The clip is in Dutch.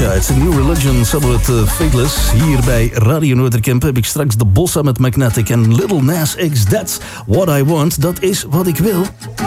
Suicide. New Religion samen met Faithless. Hier bij Radio Noorderkamp heb ik straks de Bossa met Magnetic en Little Nas X. That's what I want. Dat is wat ik wil.